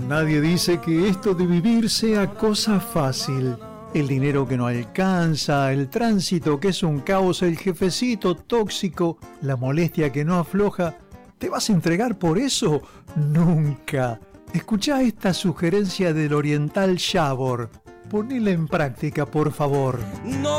Nadie dice que esto de vivir sea cosa fácil. El dinero que no alcanza, el tránsito que es un caos, el jefecito tóxico, la molestia que no afloja. ¿Te vas a entregar por eso? Nunca. Escuchá esta sugerencia del oriental Shabor. Ponela en práctica, por favor. No